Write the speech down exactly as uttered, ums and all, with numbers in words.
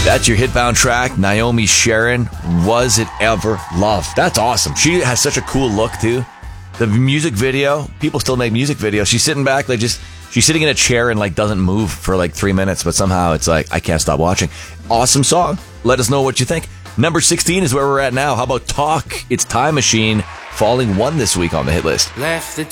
That's your Hitbound track, Naomi Sharon, Was It Ever Love? That's awesome. She has such a cool look, too. The music video, people still make music videos. She's sitting back, like just, she's sitting in a chair and like doesn't move for like three minutes, but somehow it's like, I can't stop watching. Awesome song. Let us know what you think. Number sixteen is where we're at now. How about Talk? It's Time Machine, falling one this week on the hit list. Left the